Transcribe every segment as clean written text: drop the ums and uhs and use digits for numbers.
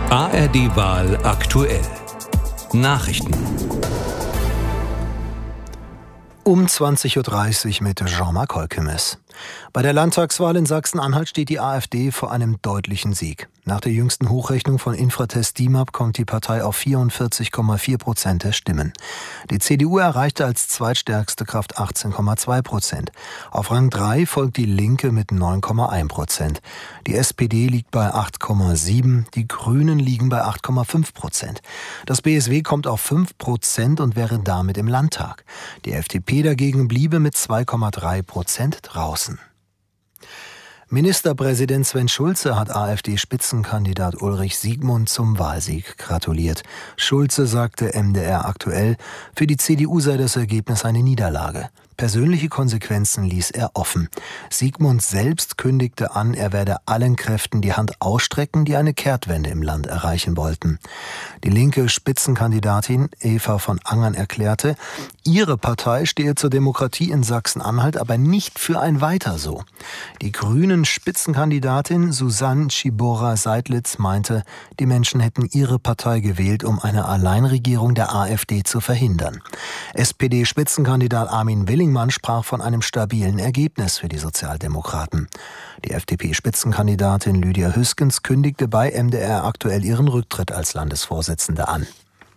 ARD-Wahl aktuell. Nachrichten. Um 20.30 Uhr mit Jean-Marc Holkemes. Bei der Landtagswahl in Sachsen-Anhalt steht die AfD vor einem deutlichen Sieg. Nach der jüngsten Hochrechnung von Infratest DIMAP kommt die Partei auf 44,4% der Stimmen. Die CDU erreichte als zweitstärkste Kraft 18,2%. Auf Rang 3 folgt die Linke mit 9,1%. Die SPD liegt bei 8,7%, die Grünen liegen bei 8,5%. Das BSW kommt auf 5% und wäre damit im Landtag. Die FDP dagegen bliebe mit 2,3% draußen. Ministerpräsident Sven Schulze hat AfD-Spitzenkandidat Ulrich Siegmund zum Wahlsieg gratuliert. Schulze sagte MDR aktuell, für die CDU sei das Ergebnis eine Niederlage. Persönliche Konsequenzen ließ er offen. Siegmund selbst kündigte an, er werde allen Kräften die Hand ausstrecken, die eine Kehrtwende im Land erreichen wollten. Die linke Spitzenkandidatin Eva von Angern erklärte, ihre Partei stehe zur Demokratie in Sachsen-Anhalt, aber nicht für ein Weiter so. Die grünen Spitzenkandidatin Susanne Schibora-Seidlitz meinte, die Menschen hätten ihre Partei gewählt, um eine Alleinregierung der AfD zu verhindern. SPD-Spitzenkandidat Armin Willingmann sprach von einem stabilen Ergebnis für die Sozialdemokraten. Die FDP-Spitzenkandidatin Lydia Hüskens kündigte bei MDR aktuell ihren Rücktritt als Landesvorsitzende an.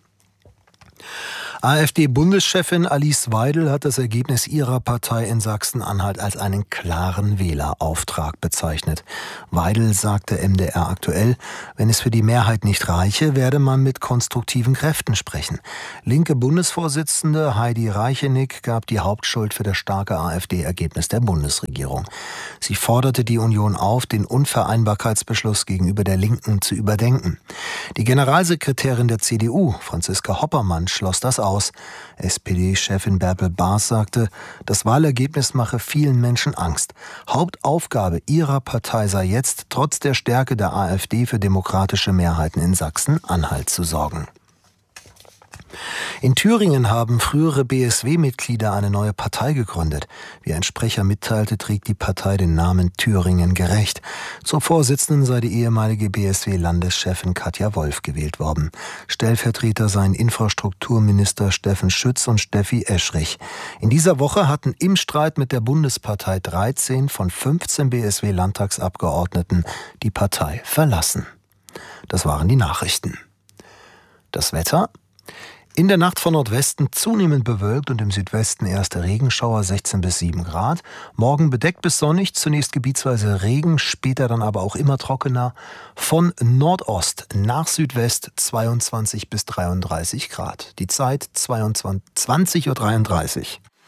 AfD-Bundeschefin Alice Weidel hat das Ergebnis ihrer Partei in Sachsen-Anhalt als einen klaren Wählerauftrag bezeichnet. Weidel sagte MDR aktuell, wenn es für die Mehrheit nicht reiche, werde man mit konstruktiven Kräften sprechen. Linke Bundesvorsitzende Heidi Reichenick gab die Hauptschuld für das starke AfD-Ergebnis der Bundesregierung. Sie forderte die Union auf, den Unvereinbarkeitsbeschluss gegenüber der Linken zu überdenken. Die Generalsekretärin der CDU, Franziska Hoppermann, schloss das aus. SPD-Chefin Bärbel Baas sagte, das Wahlergebnis mache vielen Menschen Angst. Hauptaufgabe ihrer Partei sei jetzt, trotz der Stärke der AfD für demokratische Mehrheiten in Sachsen-Anhalt zu sorgen. In Thüringen haben frühere BSW-Mitglieder eine neue Partei gegründet. Wie ein Sprecher mitteilte, trägt die Partei den Namen Thüringen gerecht. Zur Vorsitzenden sei die ehemalige BSW-Landeschefin Katja Wolf gewählt worden. Stellvertreter seien Infrastrukturminister Steffen Schütz und Steffi Eschrich. In dieser Woche hatten im Streit mit der Bundespartei 13 von 15 BSW-Landtagsabgeordneten die Partei verlassen. Das waren die Nachrichten. Das Wetter? In der Nacht von Nordwesten zunehmend bewölkt und im Südwesten erste Regenschauer 16 bis 7 Grad. Morgen bedeckt bis sonnig, zunächst gebietsweise Regen, später dann aber auch immer trockener. Von Nordost nach Südwest 22 bis 33 Grad. Die Zeit 20:33 Uhr.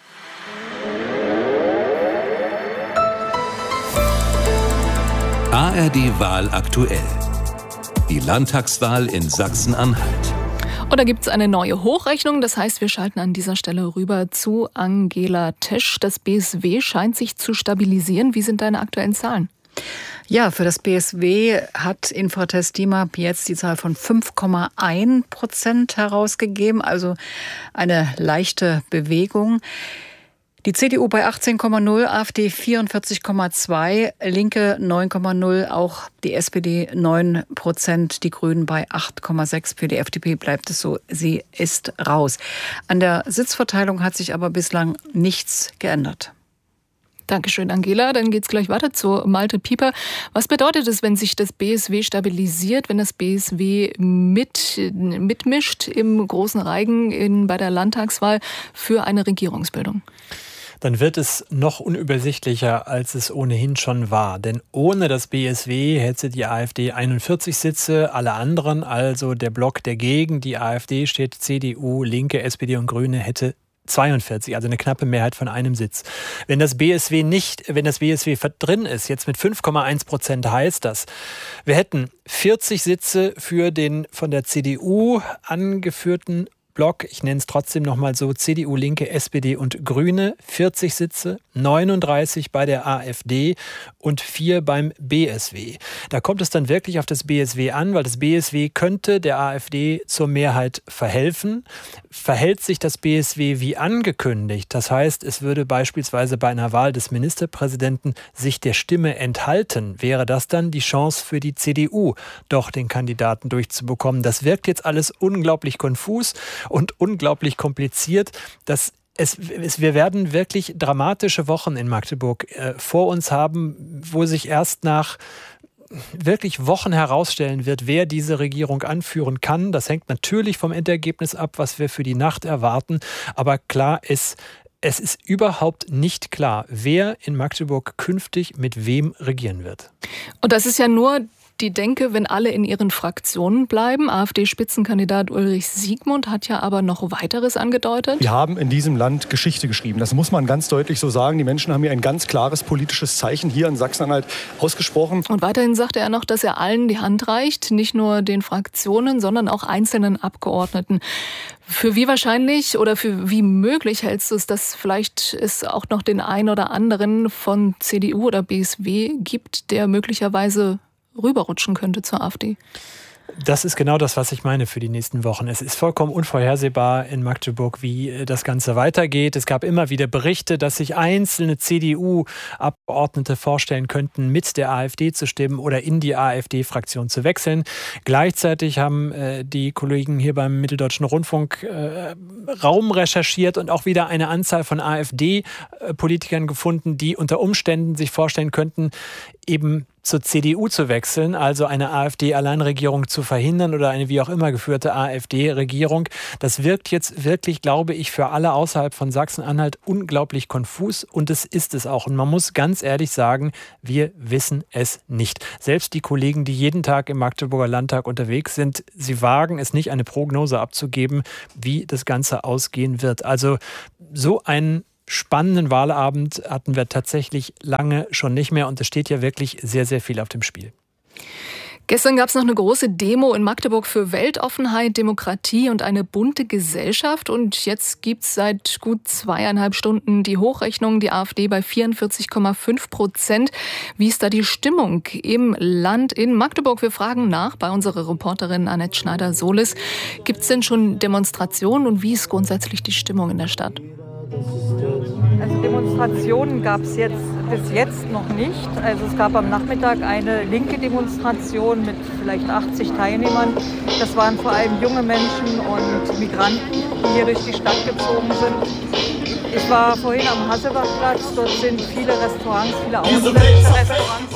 ARD-Wahl aktuell. Die Landtagswahl in Sachsen-Anhalt. Und da gibt es eine neue Hochrechnung. Das heißt, wir schalten an dieser Stelle rüber zu Angela Tesch. Das BSW scheint sich zu stabilisieren. Wie sind deine aktuellen Zahlen? Ja, für das BSW hat Infratest DIMAP jetzt die Zahl von 5,1% herausgegeben. Also eine leichte Bewegung. Die CDU bei 18,0, AfD 44,2, Linke 9,0, auch die SPD 9%, die Grünen bei 8,6. Für die FDP bleibt es so, sie ist raus. An der Sitzverteilung hat sich aber bislang nichts geändert. Dankeschön, Angela. Dann geht's gleich weiter zu Malte Pieper. Was bedeutet es, wenn sich das BSW stabilisiert, wenn das BSW mitmischt im großen Reigen bei der Landtagswahl für eine Regierungsbildung? Dann wird es noch unübersichtlicher, als es ohnehin schon war. Denn ohne das BSW hätte die AfD 41 Sitze, alle anderen, also der Block, der gegen die AfD steht, CDU, Linke, SPD und Grüne, hätte 42, also eine knappe Mehrheit von einem Sitz. Wenn das BSW drin ist, jetzt mit 5,1%, heißt das, wir hätten 40 Sitze für den von der CDU angeführten Block, ich nenne es trotzdem nochmal so, CDU, Linke, SPD und Grüne, 40 Sitze, 39 bei der AfD und 4 beim BSW. Da kommt es dann wirklich auf das BSW an, weil das BSW könnte der AfD zur Mehrheit verhelfen. Verhält sich das BSW wie angekündigt, das heißt, es würde beispielsweise bei einer Wahl des Ministerpräsidenten sich der Stimme enthalten, wäre das dann die Chance für die CDU, doch den Kandidaten durchzubekommen. Das wirkt jetzt alles unglaublich konfus und unglaublich kompliziert. Wir werden wirklich dramatische Wochen in Magdeburg vor uns haben, wo sich erst nach wirklich Wochen herausstellen wird, wer diese Regierung anführen kann. Das hängt natürlich vom Endergebnis ab, was wir für die Nacht erwarten. Aber klar ist, es ist überhaupt nicht klar, wer in Magdeburg künftig mit wem regieren wird. Und das ist ja nur die Denke, wenn alle in ihren Fraktionen bleiben. AfD-Spitzenkandidat Ulrich Siegmund hat ja aber noch weiteres angedeutet. Wir haben in diesem Land Geschichte geschrieben. Das muss man ganz deutlich so sagen. Die Menschen haben hier ein ganz klares politisches Zeichen hier in Sachsen-Anhalt ausgesprochen. Und weiterhin sagte er noch, dass er allen die Hand reicht, nicht nur den Fraktionen, sondern auch einzelnen Abgeordneten. Für wie wahrscheinlich oder für wie möglich hältst du es, dass vielleicht es auch noch den einen oder anderen von CDU oder BSW gibt, der möglicherweise rüberrutschen könnte zur AfD? Das ist genau das, was ich meine für die nächsten Wochen. Es ist vollkommen unvorhersehbar in Magdeburg, wie das Ganze weitergeht. Es gab immer wieder Berichte, dass sich einzelne CDU-Abgeordnete vorstellen könnten, mit der AfD zu stimmen oder in die AfD-Fraktion zu wechseln. Gleichzeitig haben die Kollegen hier beim Mitteldeutschen Rundfunk Raum recherchiert und auch wieder eine Anzahl von AfD-Politikern gefunden, die unter Umständen sich vorstellen könnten, eben zur CDU zu wechseln, also eine AfD-Alleinregierung zu verhindern oder eine wie auch immer geführte AfD-Regierung. Das wirkt jetzt wirklich, glaube ich, für alle außerhalb von Sachsen-Anhalt unglaublich konfus und es ist es auch. Und man muss ganz ehrlich sagen, wir wissen es nicht. Selbst die Kollegen, die jeden Tag im Magdeburger Landtag unterwegs sind, sie wagen es nicht, eine Prognose abzugeben, wie das Ganze ausgehen wird. Also so ein spannenden Wahlabend hatten wir tatsächlich lange schon nicht mehr und es steht ja wirklich sehr, sehr viel auf dem Spiel. Gestern gab es noch eine große Demo in Magdeburg für Weltoffenheit, Demokratie und eine bunte Gesellschaft. Und jetzt gibt es seit gut 2,5 Stunden die Hochrechnung, die AfD bei 44,5%. Wie ist da die Stimmung im Land in Magdeburg? Wir fragen nach bei unserer Reporterin Annette Schneider-Solis. Gibt es denn schon Demonstrationen und wie ist grundsätzlich die Stimmung in der Stadt? Also Demonstrationen gab es bis jetzt noch nicht. Also es gab am Nachmittag eine linke Demonstration mit vielleicht 80 Teilnehmern. Das waren vor allem junge Menschen und Migranten, die hier durch die Stadt gezogen sind. Ich war vorhin am Hasselbachplatz. Dort sind viele Restaurants, viele ausländische Restaurants.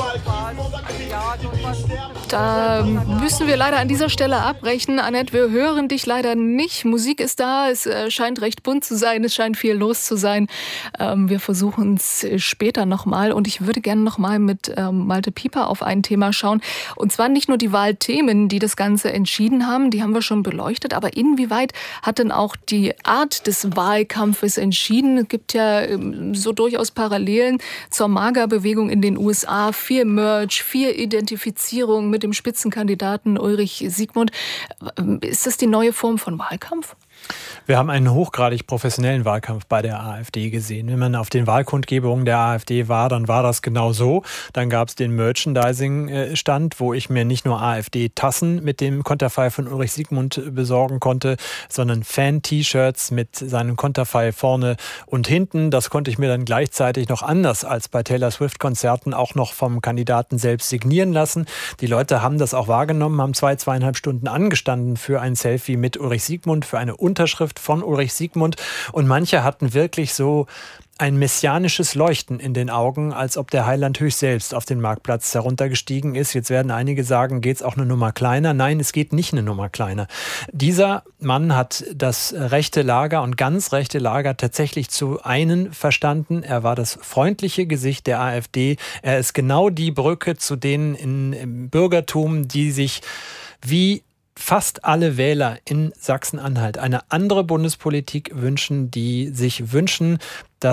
Da müssen wir leider an dieser Stelle abbrechen. Annette, wir hören dich leider nicht. Musik ist da, es scheint recht bunt zu sein, es scheint viel los zu sein. Wir versuchen es später nochmal und ich würde gerne nochmal mit Malte Pieper auf ein Thema schauen. Und zwar nicht nur die Wahlthemen, die das Ganze entschieden haben, die haben wir schon beleuchtet, aber inwieweit hat denn auch die Art des Wahlkampfes entschieden? Es gibt ja so durchaus Parallelen zur MAGA-Bewegung in den USA. Viel Merch, viel Identifizierung mit dem Spitzenkandidaten Ulrich Siegmund. Ist das die neue Form von Wahlkampf? Wir haben einen hochgradig professionellen Wahlkampf bei der AfD gesehen. Wenn man auf den Wahlkundgebungen der AfD war, dann war das genau so. Dann gab es den Merchandising-Stand, wo ich mir nicht nur AfD-Tassen mit dem Konterfei von Ulrich Siegmund besorgen konnte, sondern Fan-T-Shirts mit seinem Konterfei vorne und hinten. Das konnte ich mir dann gleichzeitig noch anders als bei Taylor Swift-Konzerten auch noch vom Kandidaten selbst signieren lassen. Die Leute haben das auch wahrgenommen, haben 2,5 Stunden angestanden für ein Selfie mit Ulrich Siegmund, für eine Unterschrift von Ulrich Siegmund und manche hatten wirklich so ein messianisches Leuchten in den Augen, als ob der Heiland höchst selbst auf den Marktplatz heruntergestiegen ist. Jetzt werden einige sagen, geht's auch eine Nummer kleiner? Nein, es geht nicht eine Nummer kleiner. Dieser Mann hat das rechte Lager und ganz rechte Lager tatsächlich zu einen verstanden. Er war das freundliche Gesicht der AfD. Er ist genau die Brücke zu denen im Bürgertum, die sich wie fast alle Wähler in Sachsen-Anhalt eine andere Bundespolitik wünschen, die sich wünschen, dass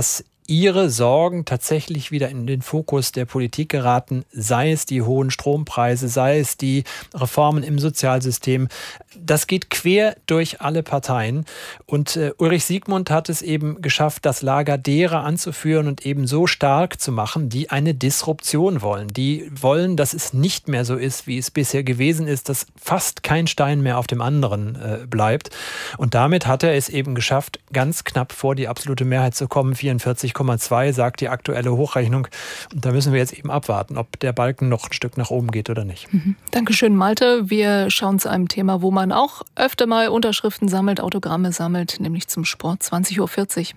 ihre Sorgen tatsächlich wieder in den Fokus der Politik geraten, sei es die hohen Strompreise, sei es die Reformen im Sozialsystem. Das geht quer durch alle Parteien. Und Ulrich Siegmund hat es eben geschafft, das Lager derer anzuführen und eben so stark zu machen, die eine Disruption wollen. Die wollen, dass es nicht mehr so ist, wie es bisher gewesen ist, dass fast kein Stein mehr auf dem anderen bleibt. Und damit hat er es eben geschafft, ganz knapp vor die absolute Mehrheit zu kommen. 44,2 sagt die aktuelle Hochrechnung. Und da müssen wir jetzt eben abwarten, ob der Balken noch ein Stück nach oben geht oder nicht. Dankeschön, Malte. Wir schauen zu einem Thema, wo man auch öfter mal Unterschriften sammelt, Autogramme sammelt, nämlich zum Sport. 20:40 Uhr.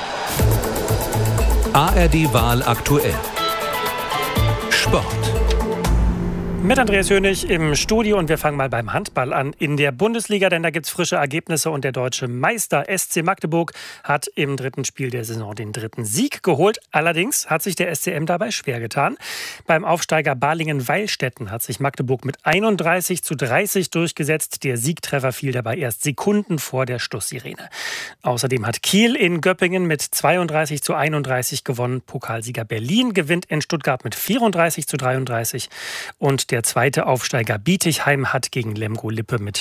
ARD-Wahl aktuell. Sport. Mit Andreas Hönig im Studio und wir fangen mal beim Handball an. In der Bundesliga, denn da gibt es frische Ergebnisse und der deutsche Meister SC Magdeburg hat im dritten Spiel der Saison den dritten Sieg geholt. Allerdings hat sich der SCM dabei schwer getan. Beim Aufsteiger Balingen-Weilstätten hat sich Magdeburg mit 31:30 durchgesetzt. Der Siegtreffer fiel dabei erst Sekunden vor der Schlusssirene. Außerdem hat Kiel in Göppingen mit 32:31 gewonnen. Pokalsieger Berlin gewinnt in Stuttgart mit 34:33 und der zweite Aufsteiger Bietigheim hat gegen Lemgo-Lippe mit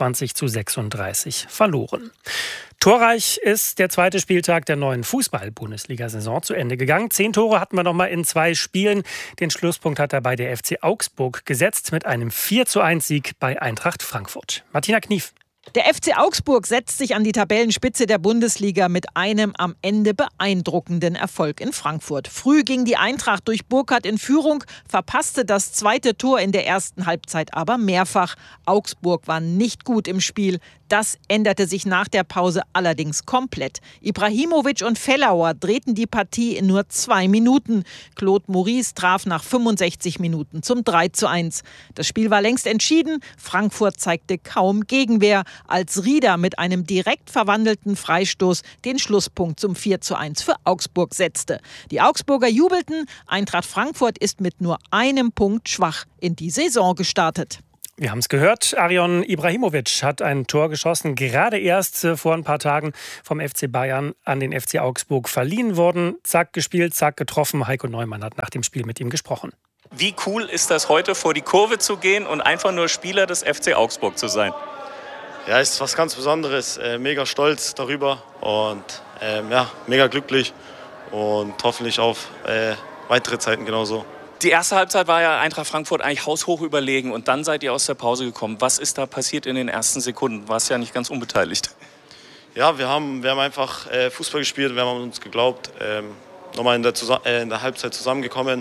29:36 verloren. Torreich ist der zweite Spieltag der neuen Fußball-Bundesliga-Saison zu Ende gegangen. 10 Tore hatten wir noch mal in 2 Spielen. Den Schlusspunkt hat dabei der FC Augsburg gesetzt mit einem 4:1-Sieg bei Eintracht Frankfurt. Martina Knief. Der FC Augsburg setzt sich an die Tabellenspitze der Bundesliga mit einem am Ende beeindruckenden Erfolg in Frankfurt. Früh ging die Eintracht durch Burkhardt in Führung, verpasste das zweite Tor in der ersten Halbzeit aber mehrfach. Augsburg war nicht gut im Spiel. Das änderte sich nach der Pause allerdings komplett. Ibrahimovic und Fellauer drehten die Partie in nur 2 Minuten. Claude Maurice traf nach 65 Minuten zum 3:1. Das Spiel war längst entschieden. Frankfurt zeigte kaum Gegenwehr, als Rieder mit einem direkt verwandelten Freistoß den Schlusspunkt zum 4:1 für Augsburg setzte. Die Augsburger jubelten. Eintracht Frankfurt ist mit nur einem Punkt schwach in die Saison gestartet. Wir haben es gehört, Arion Ibrahimovic hat ein Tor geschossen, gerade erst vor ein paar Tagen vom FC Bayern an den FC Augsburg verliehen worden. Zack gespielt, zack getroffen. Heiko Neumann hat nach dem Spiel mit ihm gesprochen. Wie cool ist das heute, vor die Kurve zu gehen und einfach nur Spieler des FC Augsburg zu sein? Ja, ist was ganz Besonderes. Mega stolz darüber und mega glücklich und hoffentlich auf weitere Zeiten genauso. Die erste Halbzeit war ja Eintracht Frankfurt eigentlich haushoch überlegen und dann seid ihr aus der Pause gekommen. Was ist da passiert in den ersten Sekunden? Warst ja nicht ganz unbeteiligt. Ja, wir haben einfach Fußball gespielt, wir haben uns geglaubt. Nochmal in der Halbzeit zusammengekommen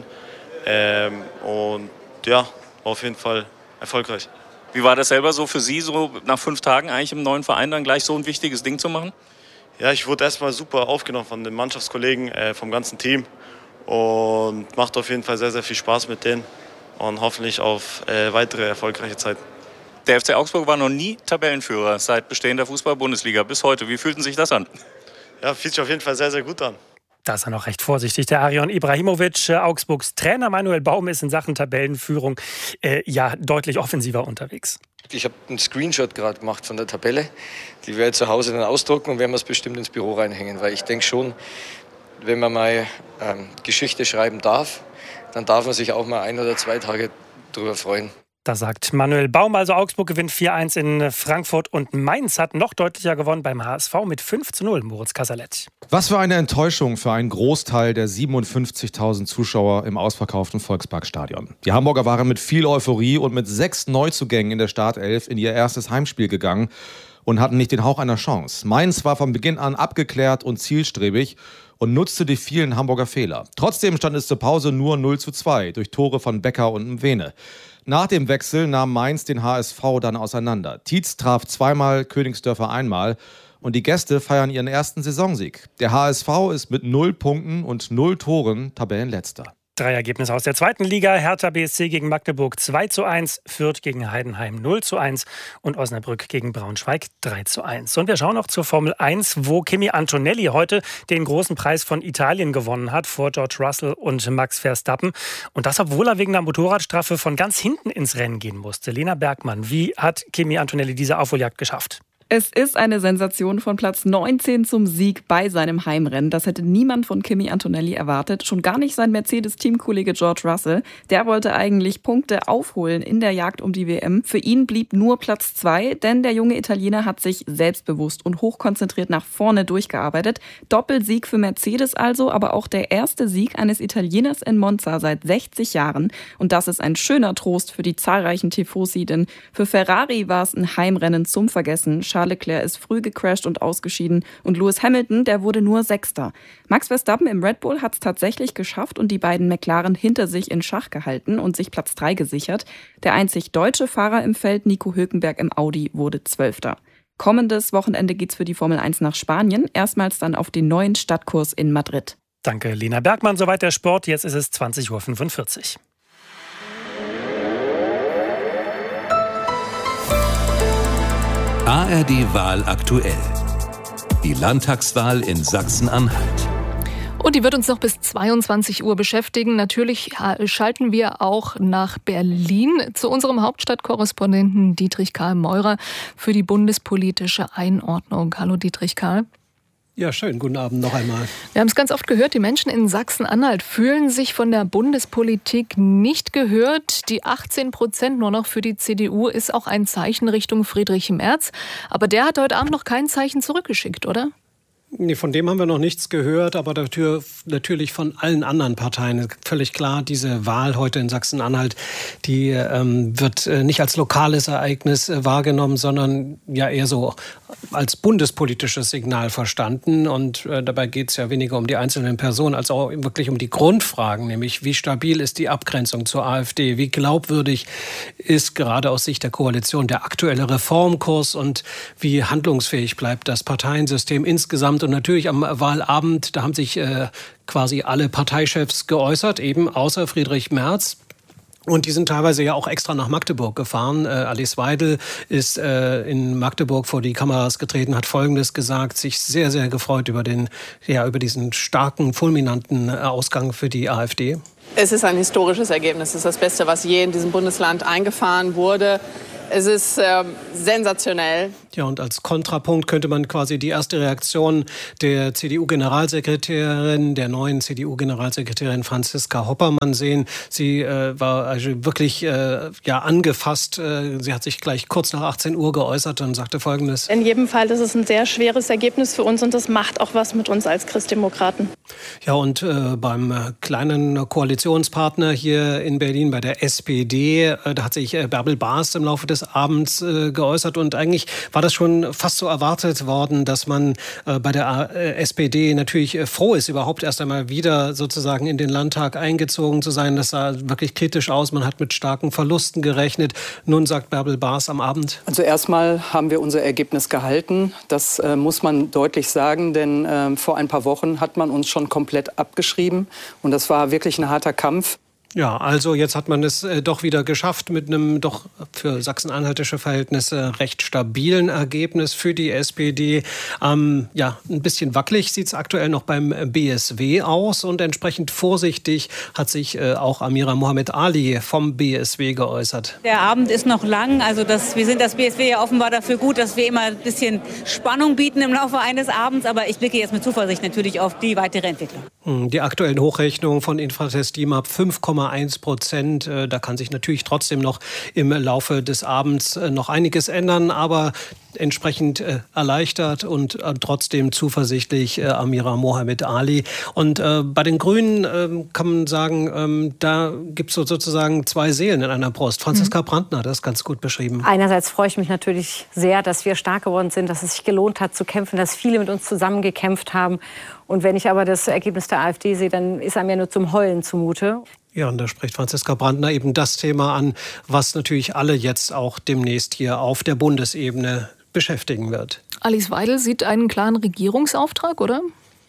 und ja, war auf jeden Fall erfolgreich. Wie war das selber so für Sie, so nach 5 Tagen eigentlich im neuen Verein dann gleich so ein wichtiges Ding zu machen? Ja, ich wurde erstmal super aufgenommen von den Mannschaftskollegen, vom ganzen Team. Und macht auf jeden Fall sehr, sehr viel Spaß mit denen und hoffentlich auf weitere erfolgreiche Zeiten. Der FC Augsburg war noch nie Tabellenführer seit Bestehen der Fußball-Bundesliga bis heute. Wie fühlten sich das an? Ja, fühlt sich auf jeden Fall sehr, sehr gut an. Da ist er noch recht vorsichtig, der Arion Ibrahimovic. Augsburgs Trainer Manuel Baum ist in Sachen Tabellenführung deutlich offensiver unterwegs. Ich habe einen Screenshot gerade gemacht von der Tabelle. Die werde ich zu Hause dann ausdrucken und werden wir es bestimmt ins Büro reinhängen. Weil ich denke schon, wenn man mal Geschichte schreiben darf, dann darf man sich auch mal 1 oder 2 Tage drüber freuen. Da sagt Manuel Baum, also Augsburg gewinnt 4:1 in Frankfurt und Mainz hat noch deutlicher gewonnen beim HSV mit 5:0, Moritz Casalet. Was für eine Enttäuschung für einen Großteil der 57.000 Zuschauer im ausverkauften Volksparkstadion. Die Hamburger waren mit viel Euphorie und mit 6 Neuzugängen in der Startelf in ihr erstes Heimspiel gegangen und hatten nicht den Hauch einer Chance. Mainz war von Beginn an abgeklärt und zielstrebig und nutzte die vielen Hamburger Fehler. Trotzdem stand es zur Pause nur 0:2 durch Tore von Becker und Mwene. Nach dem Wechsel nahm Mainz den HSV dann auseinander. Tietz traf 2-mal, Königsdörfer 1-mal und die Gäste feiern ihren ersten Saisonsieg. Der HSV ist mit 0 Punkten und 0 Toren Tabellenletzter. 3 Ergebnisse aus der zweiten Liga. Hertha BSC gegen Magdeburg 2:1, Fürth gegen Heidenheim 0:1 und Osnabrück gegen Braunschweig 3:1. Und wir schauen noch zur Formel 1, wo Kimi Antonelli heute den großen Preis von Italien gewonnen hat, vor George Russell und Max Verstappen. Und das, obwohl er wegen einer Motorradstrafe von ganz hinten ins Rennen gehen musste. Lena Bergmann, wie hat Kimi Antonelli diese Aufholjagd geschafft? Es ist eine Sensation von Platz 19 zum Sieg bei seinem Heimrennen. Das hätte niemand von Kimi Antonelli erwartet. Schon gar nicht sein Mercedes-Teamkollege George Russell. Der wollte eigentlich Punkte aufholen in der Jagd um die WM. Für ihn blieb nur Platz 2, denn der junge Italiener hat sich selbstbewusst und hochkonzentriert nach vorne durchgearbeitet. Doppelsieg für Mercedes also, aber auch der erste Sieg eines Italieners in Monza seit 60 Jahren. Und das ist ein schöner Trost für die zahlreichen Tifosi, denn für Ferrari war es ein Heimrennen zum Vergessen. Charles Leclerc ist früh gecrasht und ausgeschieden und Lewis Hamilton, der wurde nur Sechster. Max Verstappen im Red Bull hat es tatsächlich geschafft und die beiden McLaren hinter sich in Schach gehalten und sich Platz 3 gesichert. Der einzig deutsche Fahrer im Feld, Nico Hülkenberg im Audi, wurde 12. Kommendes Wochenende geht's für die Formel 1 nach Spanien, erstmals dann auf den neuen Stadtkurs in Madrid. Danke, Lena Bergmann. Soweit der Sport. Jetzt ist es 20.45 Uhr. ARD-Wahl aktuell. Die Landtagswahl in Sachsen-Anhalt. Und die wird uns noch bis 22 Uhr beschäftigen. Natürlich schalten wir auch nach Berlin zu unserem Hauptstadtkorrespondenten Dietrich Karl Meurer für die bundespolitische Einordnung. Hallo Dietrich Karl. Ja, schön. Guten Abend noch einmal. Wir haben es ganz oft gehört, die Menschen in Sachsen-Anhalt fühlen sich von der Bundespolitik nicht gehört. Die 18% nur noch für die CDU ist auch ein Zeichen Richtung Friedrich Merz. Aber der hat heute Abend noch kein Zeichen zurückgeschickt, oder? Nee, von dem haben wir noch nichts gehört, aber natürlich von allen anderen Parteien. Völlig klar, diese Wahl heute in Sachsen-Anhalt, die wird nicht als lokales Ereignis wahrgenommen, sondern ja eher so als bundespolitisches Signal verstanden. Und dabei geht es ja weniger um die einzelnen Personen, als auch wirklich um die Grundfragen, nämlich wie stabil ist die Abgrenzung zur AfD, wie glaubwürdig ist gerade aus Sicht der Koalition der aktuelle Reformkurs und wie handlungsfähig bleibt das Parteiensystem insgesamt. Und natürlich am Wahlabend, da haben sich quasi alle Parteichefs geäußert, eben außer Friedrich Merz. Und die sind teilweise ja auch extra nach Magdeburg gefahren. Alice Weidel ist in Magdeburg vor die Kameras getreten, hat Folgendes gesagt, sich sehr, sehr gefreut über diesen starken, fulminanten Ausgang für die AfD. Es ist ein historisches Ergebnis. Es ist das Beste, was je in diesem Bundesland eingefahren wurde. Es ist sensationell. Ja, und als Kontrapunkt könnte man quasi die erste Reaktion der CDU-Generalsekretärin, der neuen CDU-Generalsekretärin Franziska Hoppermann sehen. Sie war also wirklich angefasst. Sie hat sich gleich kurz nach 18 Uhr geäußert und sagte Folgendes. In jedem Fall ist es ein sehr schweres Ergebnis für uns und das macht auch was mit uns als Christdemokraten. Ja, und beim kleinen Koalitionspartner hier in Berlin, bei der SPD, da hat sich Bärbel Baas im Laufe des Abends geäußert und eigentlich war das schon fast so erwartet worden, dass man bei der SPD natürlich froh ist, überhaupt erst einmal wieder sozusagen in den Landtag eingezogen zu sein. Das sah wirklich kritisch aus. Man hat mit starken Verlusten gerechnet. Nun sagt Bärbel Baas am Abend. Also erstmal haben wir unser Ergebnis gehalten. Das muss man deutlich sagen, denn vor ein paar Wochen hat man uns schon komplett abgeschrieben. Und das war wirklich ein harter Kampf. Ja, also jetzt hat man es doch wieder geschafft mit einem doch für sachsen-anhaltische Verhältnisse recht stabilen Ergebnis für die SPD. Ein bisschen wackelig sieht es aktuell noch beim BSW aus und entsprechend vorsichtig hat sich auch Amira Mohamed Ali vom BSW geäußert. Der Abend ist noch lang, also wir sind das BSW ja offenbar dafür gut, dass wir immer ein bisschen Spannung bieten im Laufe eines Abends, aber ich blicke jetzt mit Zuversicht natürlich auf die weitere Entwicklung. Die aktuellen Hochrechnungen von Infratest DIMAP 5,1%. Da kann sich natürlich trotzdem noch im Laufe des Abends noch einiges ändern, aber entsprechend erleichtert und trotzdem zuversichtlich Amira Mohamed Ali. Und bei den Grünen kann man sagen, da gibt es sozusagen zwei Seelen in einer Brust. Franziska Brandner hat das ganz gut beschrieben. Einerseits freue ich mich natürlich sehr, dass wir stark geworden sind, dass es sich gelohnt hat zu kämpfen, dass viele mit uns zusammen gekämpft haben. Und wenn ich aber das Ergebnis der AfD sehe, dann ist einem ja nur zum Heulen zumute. Ja, und da spricht Franziska Brandner eben das Thema an, was natürlich alle jetzt auch demnächst hier auf der Bundesebene beschäftigen wird. Alice Weidel sieht einen klaren Regierungsauftrag, oder?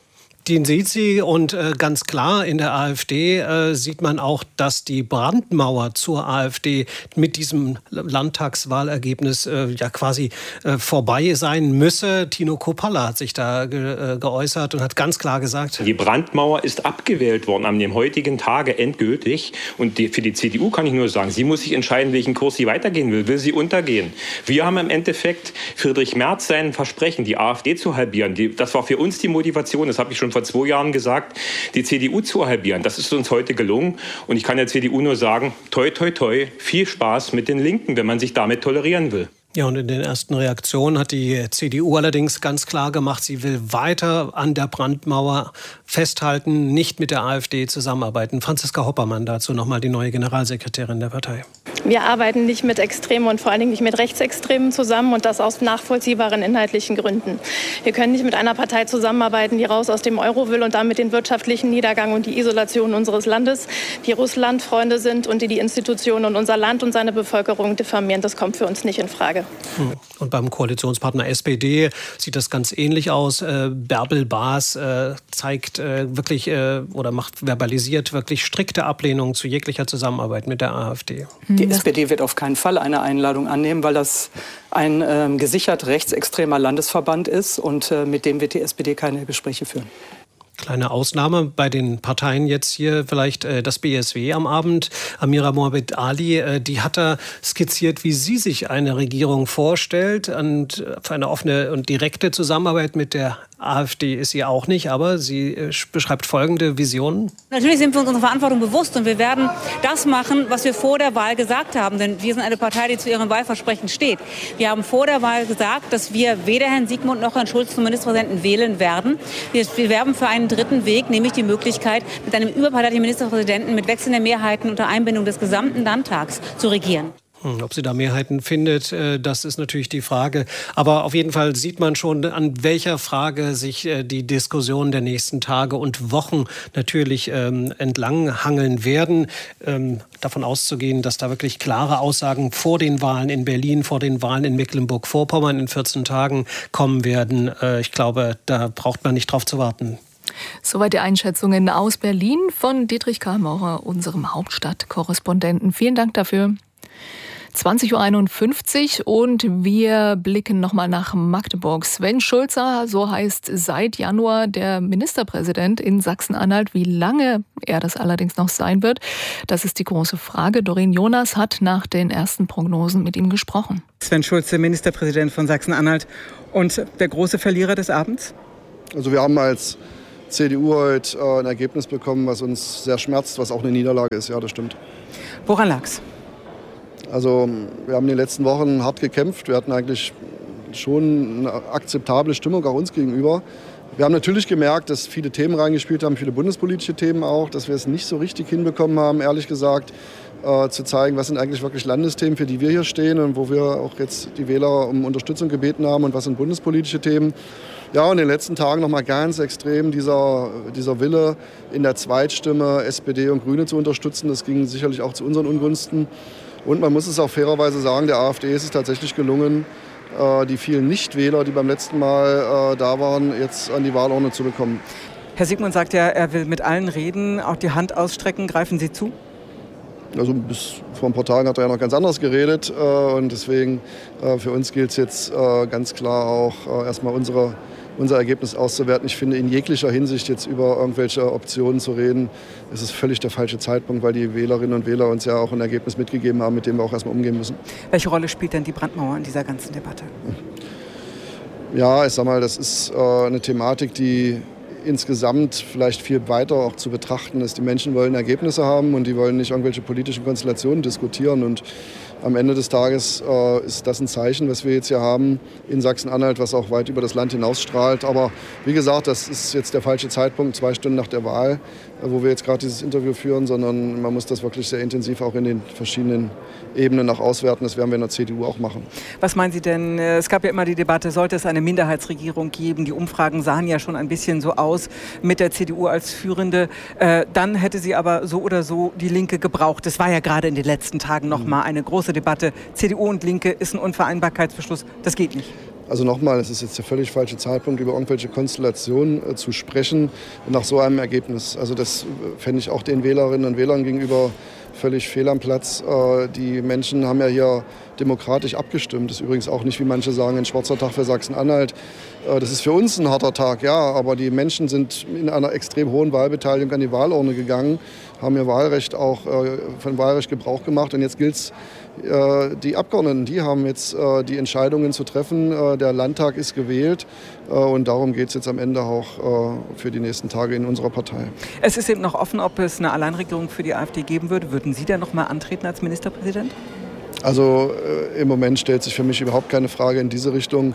Den sieht sie und ganz klar in der AfD sieht man auch, dass die Brandmauer zur AfD mit diesem Landtagswahlergebnis ja quasi vorbei sein müsse. Tino Kruppalla hat sich da geäußert und hat ganz klar gesagt: Die Brandmauer ist abgewählt worden am dem heutigen Tage endgültig. Und für die CDU kann ich nur sagen, sie muss sich entscheiden, welchen Kurs sie weitergehen will. Will sie untergehen? Wir haben im Endeffekt Friedrich Merz sein Versprechen, die AfD zu halbieren. Das war für uns die Motivation, das habe ich schon vor 2 Jahren gesagt, die CDU zu halbieren. Das ist uns heute gelungen. Und ich kann der CDU nur sagen, toi, toi, toi, viel Spaß mit den Linken, wenn man sich damit tolerieren will. Ja, und in den ersten Reaktionen hat die CDU allerdings ganz klar gemacht, sie will weiter an der Brandmauer festhalten, nicht mit der AfD zusammenarbeiten. Franziska Hoppermann dazu nochmal, die neue Generalsekretärin der Partei. Wir arbeiten nicht mit Extremen und vor allen Dingen nicht mit Rechtsextremen zusammen und das aus nachvollziehbaren inhaltlichen Gründen. Wir können nicht mit einer Partei zusammenarbeiten, die raus aus dem Euro will und damit den wirtschaftlichen Niedergang und die Isolation unseres Landes, die Russlandfreunde sind und die Institutionen und unser Land und seine Bevölkerung diffamieren. Das kommt für uns nicht in Frage. Und beim Koalitionspartner SPD sieht das ganz ähnlich aus. Bärbel Baas zeigt wirklich oder verbalisiert wirklich strikte Ablehnung zu jeglicher Zusammenarbeit mit der AfD. Die SPD wird auf keinen Fall eine Einladung annehmen, weil das ein gesichert rechtsextremer Landesverband ist und mit dem wird die SPD keine Gespräche führen. Kleine Ausnahme bei den Parteien jetzt hier vielleicht das BSW am Abend. Amira Mohamed Ali, die hat da skizziert, wie sie sich eine Regierung vorstellt. Und für eine offene und direkte Zusammenarbeit mit der AfD ist sie auch nicht, aber sie beschreibt folgende Visionen. Natürlich sind wir uns unserer Verantwortung bewusst und wir werden das machen, was wir vor der Wahl gesagt haben. Denn wir sind eine Partei, die zu ihrem Wahlversprechen steht. Wir haben vor der Wahl gesagt, dass wir weder Herrn Siegmund noch Herrn Schulz zum Ministerpräsidenten wählen werden. Wir werben für einen dritten Weg, nämlich die Möglichkeit, mit einem überparteilichen Ministerpräsidenten mit wechselnden Mehrheiten unter Einbindung des gesamten Landtags zu regieren. Ob sie da Mehrheiten findet, das ist natürlich die Frage. Aber auf jeden Fall sieht man schon, an welcher Frage sich die Diskussionen der nächsten Tage und Wochen natürlich entlang hangeln werden. Davon auszugehen, dass da wirklich klare Aussagen vor den Wahlen in Berlin, vor den Wahlen in Mecklenburg-Vorpommern in 14 Tagen kommen werden. Ich glaube, da braucht man nicht drauf zu warten. Soweit die Einschätzungen aus Berlin von Dietrich Karl Maurer, unserem Hauptstadtkorrespondenten. Vielen Dank dafür. 20.51 Uhr und wir blicken nochmal nach Magdeburg. Sven Schulze, so heißt seit Januar der Ministerpräsident in Sachsen-Anhalt. Wie lange er das allerdings noch sein wird, das ist die große Frage. Doreen Jonas hat nach den ersten Prognosen mit ihm gesprochen. Sven Schulze, Ministerpräsident von Sachsen-Anhalt und der große Verlierer des Abends? Also wir haben als CDU heute ein Ergebnis bekommen, was uns sehr schmerzt, was auch eine Niederlage ist. Ja, das stimmt. Woran lag's? Also wir haben in den letzten Wochen hart gekämpft. Wir hatten eigentlich schon eine akzeptable Stimmung auch uns gegenüber. Wir haben natürlich gemerkt, dass viele Themen reingespielt haben, viele bundespolitische Themen auch, dass wir es nicht so richtig hinbekommen haben, ehrlich gesagt, zu zeigen, was sind eigentlich wirklich Landesthemen, für die wir hier stehen und wo wir auch jetzt die Wähler um Unterstützung gebeten haben und was sind bundespolitische Themen. Ja, und in den letzten Tagen noch mal ganz extrem dieser Wille, in der Zweitstimme SPD und Grüne zu unterstützen. Das ging sicherlich auch zu unseren Ungunsten. Und man muss es auch fairerweise sagen, der AfD ist es tatsächlich gelungen, die vielen Nichtwähler, die beim letzten Mal da waren, jetzt an die Wahlurne zu bekommen. Herr Siegmund sagt ja, er will mit allen reden, auch die Hand ausstrecken. Greifen Sie zu? Also bis vor ein paar Tagen hat er ja noch ganz anders geredet. Und deswegen für uns gilt es jetzt ganz klar auch erstmal unser Ergebnis auszuwerten. Ich finde, in jeglicher Hinsicht jetzt über irgendwelche Optionen zu reden, ist es völlig der falsche Zeitpunkt, weil die Wählerinnen und Wähler uns ja auch ein Ergebnis mitgegeben haben, mit dem wir auch erstmal umgehen müssen. Welche Rolle spielt denn die Brandmauer in dieser ganzen Debatte? Ja, ich sag mal, das ist eine Thematik, die insgesamt vielleicht viel weiter auch zu betrachten ist. Die Menschen wollen Ergebnisse haben und die wollen nicht irgendwelche politischen Konstellationen diskutieren. Und am Ende des Tages ist das ein Zeichen, was wir jetzt hier haben in Sachsen-Anhalt, was auch weit über das Land hinausstrahlt. Aber wie gesagt, das ist jetzt der falsche Zeitpunkt, 2 Stunden nach der Wahl, wo wir jetzt gerade dieses Interview führen, sondern man muss das wirklich sehr intensiv auch in den verschiedenen Ebenen nach auswerten. Das werden wir in der CDU auch machen. Was meinen Sie denn? Es gab ja immer die Debatte, sollte es eine Minderheitsregierung geben? Die Umfragen sahen ja schon ein bisschen so aus mit der CDU als Führende. Dann hätte sie aber so oder so die Linke gebraucht. Das war ja gerade in den letzten Tagen noch mal eine große Debatte. CDU und Linke ist ein Unvereinbarkeitsbeschluss. Das geht nicht. Also nochmal, es ist jetzt der völlig falsche Zeitpunkt, über irgendwelche Konstellationen zu sprechen nach so einem Ergebnis. Also das fände ich auch den Wählerinnen und Wählern gegenüber völlig fehl am Platz. Die Menschen haben ja hier demokratisch abgestimmt. Das ist übrigens auch nicht, wie manche sagen, ein schwarzer Tag für Sachsen-Anhalt. Das ist für uns ein harter Tag, ja, aber die Menschen sind in einer extrem hohen Wahlbeteiligung an die Wahlurne gegangen, haben ihr Wahlrecht auch von Wahlrecht Gebrauch gemacht. Und jetzt gilt es, die Abgeordneten, die haben jetzt die Entscheidungen zu treffen. Der Landtag ist gewählt und darum geht es jetzt am Ende auch für die nächsten Tage in unserer Partei. Es ist eben noch offen, ob es eine Alleinregierung für die AfD geben würde. Würden Sie da noch mal antreten als Ministerpräsident? Also im Moment stellt sich für mich überhaupt keine Frage in diese Richtung.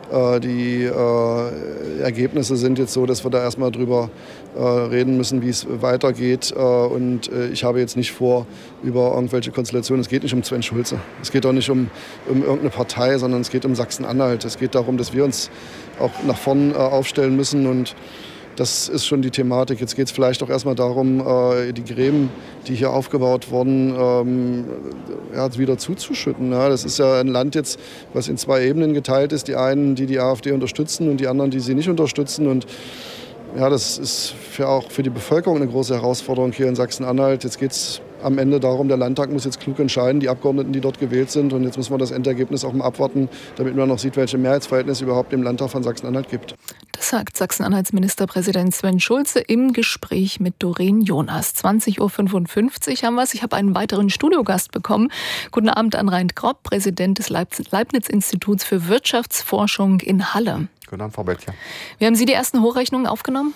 Die Ergebnisse sind jetzt so, dass wir da erstmal drüber reden müssen, wie es weitergeht. Und ich habe jetzt nicht vor, über irgendwelche Konstellationen, es geht nicht um Sven Schulze. Es geht auch nicht um irgendeine Partei, sondern es geht um Sachsen-Anhalt. Es geht darum, dass wir uns auch nach vorn aufstellen müssen und das ist schon die Thematik. Jetzt geht es vielleicht auch erstmal darum, die Gräben, die hier aufgebaut wurden, wieder zuzuschütten. Ja, das ist ja ein Land jetzt, was in 2 Ebenen geteilt ist. Die einen, die AfD unterstützen und die anderen, die sie nicht unterstützen. Und ja, das ist auch für die Bevölkerung eine große Herausforderung hier in Sachsen-Anhalt. Jetzt geht es am Ende darum, der Landtag muss jetzt klug entscheiden, die Abgeordneten, die dort gewählt sind. Und jetzt müssen wir das Endergebnis auch mal abwarten, damit man noch sieht, welche Mehrheitsverhältnisse es überhaupt im Landtag von Sachsen-Anhalt gibt. Das sagt Sachsen-Anhalts Ministerpräsident Sven Schulze im Gespräch mit Doreen Jonas. 20.55 Uhr haben wir es. Ich habe einen weiteren Studiogast bekommen. Guten Abend an Rein Grob, Präsident des Leibniz-Instituts für Wirtschaftsforschung in Halle. Guten Abend, Frau Böttcher. Wie haben Sie die ersten Hochrechnungen aufgenommen?